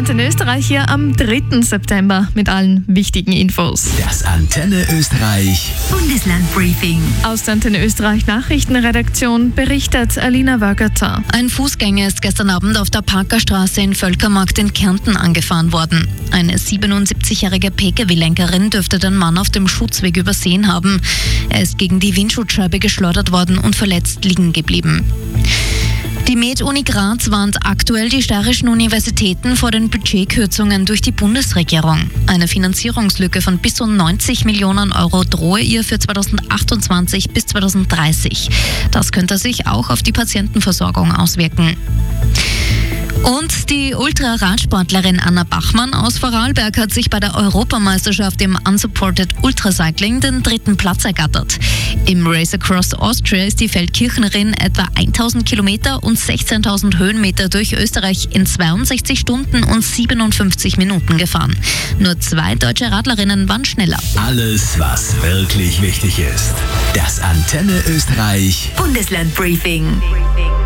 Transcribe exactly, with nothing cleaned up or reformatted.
Antenne Österreich hier am dritten September mit allen wichtigen Infos. Das Antenne Österreich Bundeslandbriefing. Aus der Antenne Österreich Nachrichtenredaktion berichtet Alina Wögerter. Ein Fußgänger ist gestern Abend auf der Parkerstraße in Völkermarkt in Kärnten angefahren worden. Eine siebenundsiebzigjährige Pkw-Lenkerin dürfte den Mann auf dem Schutzweg übersehen haben. Er ist gegen die Windschutzscheibe geschleudert worden und verletzt liegen geblieben. Die Med-Uni Graz warnt aktuell die steirischen Universitäten vor den Budgetkürzungen durch die Bundesregierung. Eine Finanzierungslücke von bis zu neunzig Millionen Euro drohe ihr für zweitausendachtundzwanzig bis zweitausenddreißig. Das könnte sich auch auf die Patientenversorgung auswirken. Und die Ultraradsportlerin Anna Bachmann aus Vorarlberg hat sich bei der Europameisterschaft im Unsupported Ultracycling den dritten Platz ergattert. Im Race Across Austria ist die Feldkirchnerin etwa tausend Kilometer und sechzehntausend Höhenmeter durch Österreich in zweiundsechzig Stunden und siebenundfünfzig Minuten gefahren. Nur zwei deutsche Radlerinnen waren schneller. Alles, was wirklich wichtig ist. Das Antenne Österreich Bundeslandbriefing.